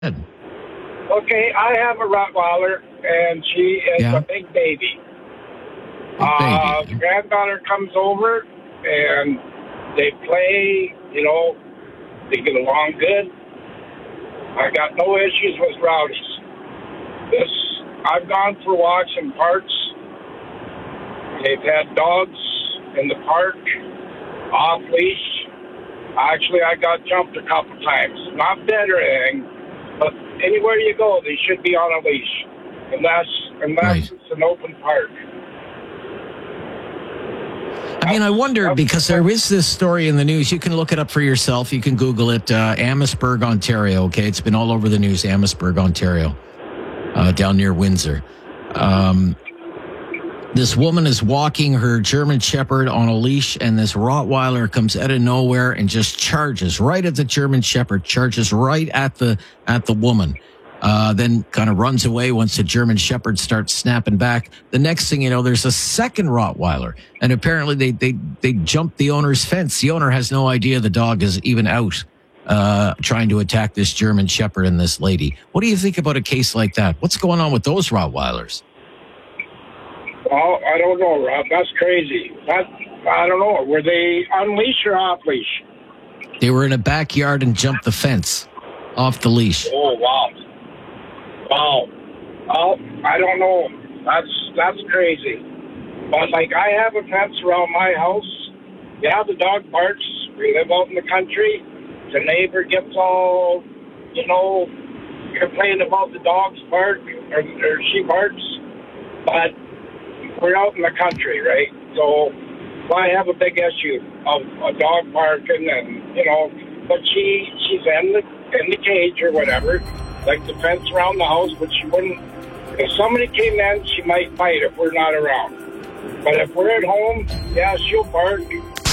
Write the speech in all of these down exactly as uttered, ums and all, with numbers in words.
Okay, I have a Rottweiler, and she is Yeah. a big baby. Big Uh, baby. the granddaughter comes over, and they play, you know, they get along good. I got no issues with Rowdies. This, I've gone for walks in parks. They've had dogs in the park, off leash. Actually, I got jumped a couple times. Not dead or anything, but anywhere you go, they should be on a leash, unless unless Right. it's an open park. I mean, I wonder, because there is this story in the news. You can look it up for yourself. You can Google it. Uh, Amherstburg, Ontario. Okay, it's been all over the news. Amherstburg, Ontario, uh, down near Windsor. Um, this woman is walking her German Shepherd on a leash, and this Rottweiler comes out of nowhere and just charges right at the German Shepherd. Charges right at the at the woman. Uh, then kind of runs away once the German Shepherd starts snapping back. The next thing you know, there's a second Rottweiler, and apparently they they they jumped the owner's fence. The owner has no idea the dog is even out, uh, trying to attack this German Shepherd and this lady. What do you think about a case like that? What's going on with those Rottweilers? Well, I don't know, Rob. That's crazy. That I don't know. Were they on leash or off leash? They were in a backyard and jumped the fence off the leash. Oh wow, wow. Well, I don't know. That's that's crazy. But like, I have a fence around my house. Yeah, the dog barks. We live out in the country. The neighbor gets all, you know, complaining about the dog's bark, or, or she barks. But we're out in the country, right? So I have a big issue of a dog barking, and you know, but she she's in the in the cage or whatever, like the fence around the house. But she wouldn't. If somebody came in, she might bite if we're not around. But if we're at home, yeah, she'll bark.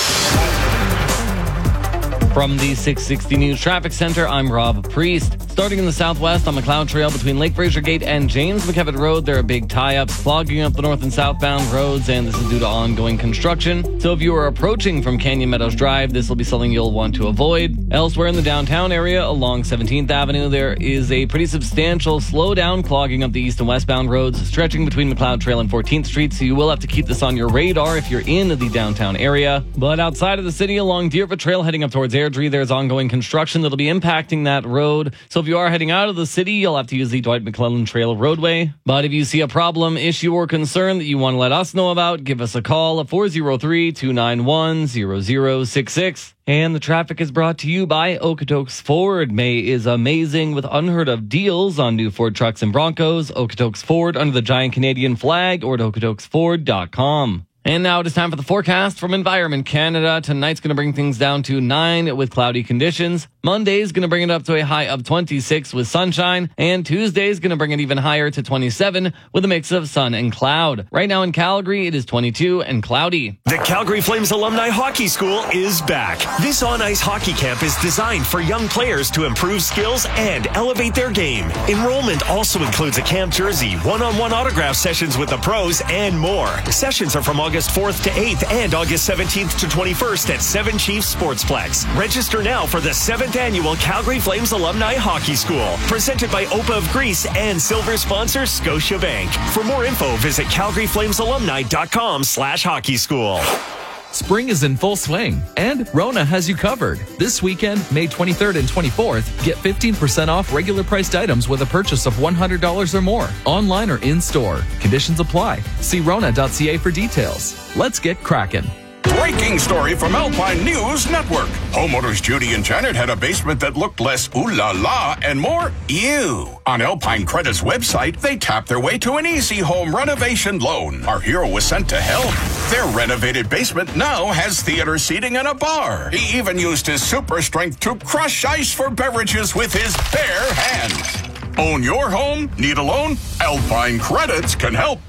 From the six sixty News Traffic Center, I'm Rob Priest. Starting in the southwest on McLeod Trail between Lake Fraser Gate and James McKevitt Road, there are big tie-ups clogging up the north and southbound roads, and this is due to ongoing construction. So if you are approaching from Canyon Meadows Drive, this will be something you'll want to avoid. Elsewhere in the downtown area along seventeenth Avenue, there is a pretty substantial slowdown clogging up the east and westbound roads, stretching between McLeod Trail and fourteenth Street, so you will have to keep this on your radar if you're in the downtown area. But outside of the city, along Deerfoot Trail heading up towards Airdrie, there's ongoing construction that'll be impacting that road. So if you are heading out of the city, you'll have to use the Dwight McClellan Trail roadway. But if you see a problem, issue, or concern that you want to let us know about, give us a call at four oh three, two nine one, zero zero six six. And the traffic is brought to you by Okotoks Ford. May is amazing with unheard of deals on new Ford trucks and Broncos. Okotoks Ford under the giant Canadian flag, or at okotoks ford dot com. And now it is time for the forecast from Environment Canada. Tonight's going to bring things down to nine with cloudy conditions. Monday's going to bring it up to a high of twenty-six with sunshine. And Tuesday's going to bring it even higher to twenty-seven with a mix of sun and cloud. Right now in Calgary, it is twenty-two and cloudy. The Calgary Flames Alumni Hockey School is back. This on-ice hockey camp is designed for young players to improve skills and elevate their game. Enrollment also includes a camp jersey, one-on-one autograph sessions with the pros, and more. Sessions are from August fourth to eighth and August seventeenth to twenty-first at Seven Chiefs Sportsplex. Register now for the seventh annual Calgary Flames Alumni Hockey School, presented by O P A of Greece and silver sponsor Scotiabank. For more info, visit calgary flames alumni dot com slash hockey school. Spring is in full swing, and Rona has you covered. This weekend, May twenty-third and twenty-fourth, get fifteen percent off regular priced items with a purchase of one hundred dollars or more, online or in-store. Conditions apply. See rona dot c a for details. Let's get cracking. Breaking story from Alpine News Network. Homeowners Judy and Janet had a basement that looked less ooh la la and more ew. On Alpine Credit's website, they tapped their way to an easy home renovation loan. Our hero was sent to help. Their renovated basement now has theater seating and a bar. He even used his super strength to crush ice for beverages with his bare hands. Own your home? Need a loan? Alpine Credits can help.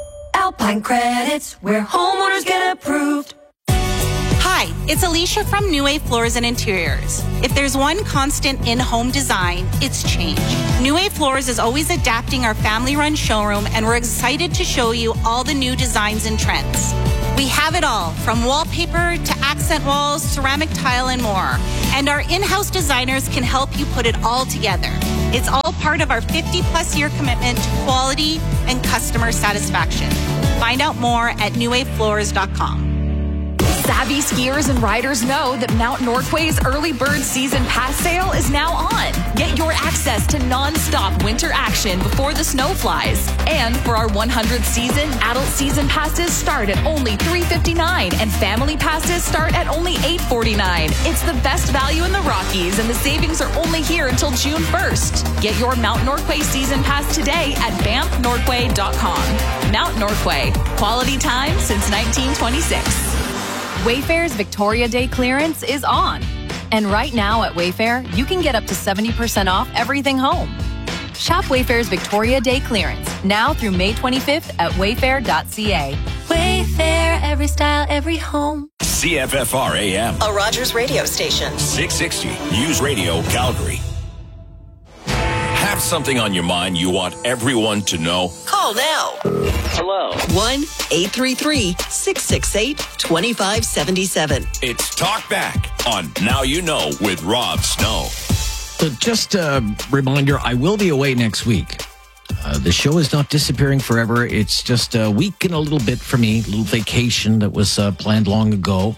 Alpine Credits, where homeowners get approved. Hi, it's Alicia from New Wave Floors and Interiors. If there's one constant in-home design, it's change. New Wave Floors is always adapting our family-run showroom, and we're excited to show you all the new designs and trends. We have it all, from wallpaper to accent walls, ceramic tile, and more. And our in-house designers can help you put it all together. It's all part of our fifty plus year commitment to quality and customer satisfaction. Find out more at new wave floors dot com. Savvy skiers and riders know that Mount Nordquay's early bird season pass sale is now on. Get your access to non-stop winter action before the snow flies. And for our one hundredth season, adult season passes start at only three dollars and fifty-nine cents and family passes start at only eight dollars and forty-nine cents. It's the best value in the Rockies, and the savings are only here until June first. Get your Mount Nordquay season pass today at banff nordquay dot com. Mount Nordquay, quality time since nineteen twenty-six. Wayfair's Victoria Day clearance is on. And right now at Wayfair, you can get up to seventy percent off everything home. Shop Wayfair's Victoria Day clearance now through May twenty-fifth at wayfair dot c a. Wayfair, every style, every home. C F F R A M. A Rogers radio station. six sixty News Radio Calgary. Have something on your mind you want everyone to know? Call now. Hello. one eight three three, six six eight, two five seven seven. It's Talk Back on Now You Know with Rob Snow. So just a reminder, I will be away next week. Uh, the show is not disappearing forever. It's just a week and a little bit for me, a little vacation that was uh, planned long ago.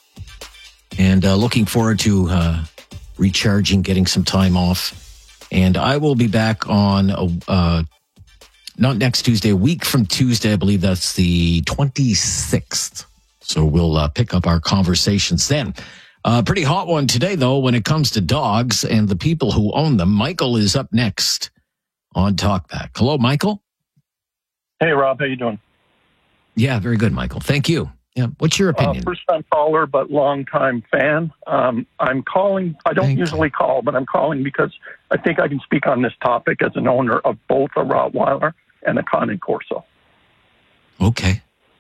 And uh, looking forward to uh, recharging, getting some time off. And I will be back on, uh, not next Tuesday, a week from Tuesday. I believe that's the twenty-sixth. So we'll uh, pick up our conversations then. A uh, pretty hot one today, though, when it comes to dogs and the people who own them. Michael is up next on Talkback. Hello, Michael. Hey, Rob. How you doing? Yeah, very good, Michael. Thank you. Yeah, what's your opinion? Uh, first-time caller, but long-time fan. Um, I'm calling. I don't Thank usually call, but I'm calling because I think I can speak on this topic as an owner of both a Rottweiler and a Cane Corso. Okay.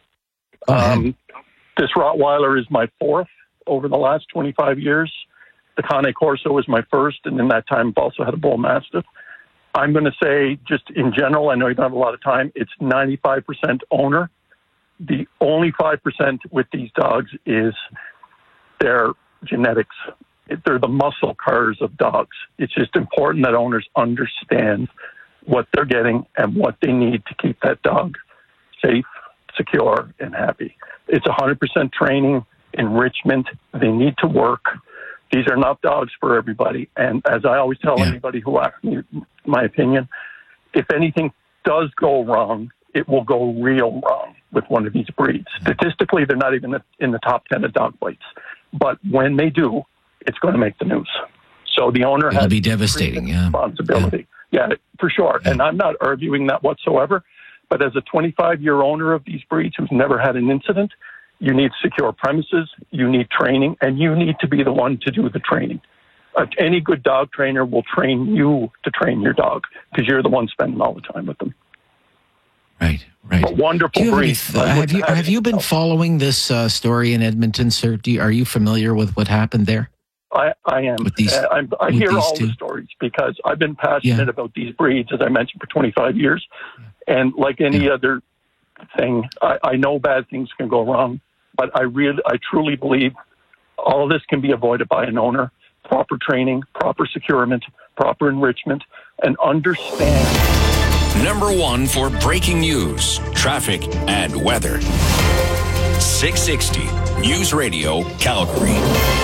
Um, this Rottweiler is my fourth over the last twenty-five years. The Cane Corso was my first, and in that time I've also had a Bull Mastiff. I'm going to say, just in general, I know you don't have a lot of time, it's ninety-five percent owner. The only five percent with these dogs is their genetics. They're the muscle cars of dogs. It's just important that owners understand what they're getting and what they need to keep that dog safe, secure, and happy. It's one hundred percent training, enrichment. They need to work. These are not dogs for everybody. And as I always tell yeah. anybody who asks me my opinion, if anything does go wrong, it will go real wrong with one of these breeds. Statistically, they're not even in the top ten of dog bites. But when they do, it's going to make the news. So the owner It'll has be devastating, yeah. responsibility. Yeah. yeah, for sure. Yeah. And I'm not arguing that whatsoever. But as a twenty-five-year owner of these breeds who's never had an incident, you need secure premises, you need training, and you need to be the one to do the training. Uh, any good dog trainer will train you to train your dog because you're the one spending all the time with them. Right, right. But wonderful do you breed. Have, any, uh, have you have you been following this uh, story in Edmonton, sir? Do you, are you familiar with what happened there? I, I am. With these, uh, I'm, I with hear these all two? the stories because I've been passionate yeah. about these breeds, as I mentioned, for twenty-five years. And like any yeah. other thing, I, I know bad things can go wrong, but I really, I truly believe all of this can be avoided by an owner. Proper training, proper securement, proper enrichment, and understand. Number one for breaking news, traffic, and weather. six sixty News Radio Calgary.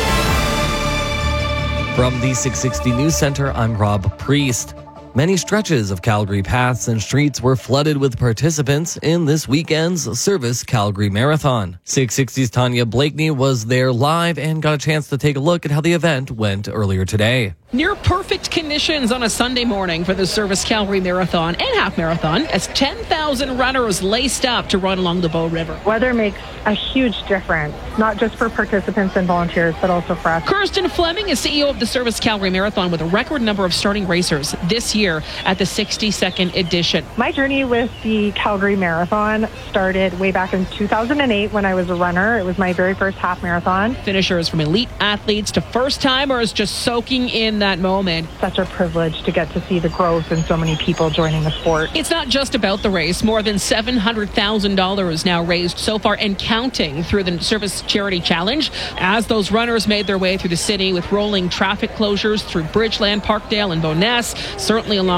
From the six sixty News Center, I'm Rob Priest. Many stretches of Calgary paths and streets were flooded with participants in this weekend's Service Calgary Marathon. six sixty's Tanya Blakeney was there live and got a chance to take a look at how the event went earlier today. Near perfect conditions on a Sunday morning for the Service Calgary Marathon and Half Marathon as ten thousand runners laced up to run along the Bow River. Weather makes a huge difference, not just for participants and volunteers, but also for us. Kirsten Fleming is C E O of the Service Calgary Marathon with a record number of starting racers this year at the sixty-second edition. My journey with the Calgary Marathon started way back in two thousand eight when I was a runner. It was my very first half marathon. Finishers from elite athletes to first-timers just soaking in that moment. Such a privilege to get to see the growth and so many people joining the sport. It's not just about the race. More than seven hundred thousand dollars now raised so far and counting through the Service Charity Challenge as those runners made their way through the city with rolling traffic closures through Bridgeland, Parkdale and Bowness, certainly along